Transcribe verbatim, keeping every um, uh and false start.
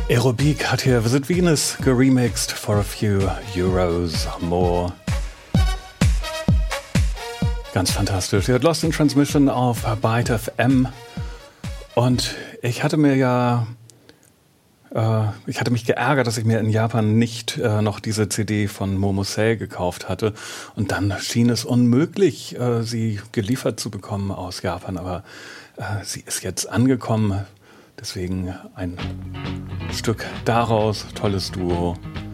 Aerobeak hat hier Visit Venus geremixed for a few euros more. Ganz fantastisch. Ihr hört Lost in Transmission auf Byte F M. Und ich hatte mir ja, äh, ich hatte mich geärgert, dass ich mir in Japan nicht äh, noch diese C D von Momosei gekauft hatte. Und dann schien es unmöglich, äh, sie geliefert zu bekommen aus Japan. Aber äh, sie ist jetzt angekommen. Deswegen ein Stück daraus, tolles Duo.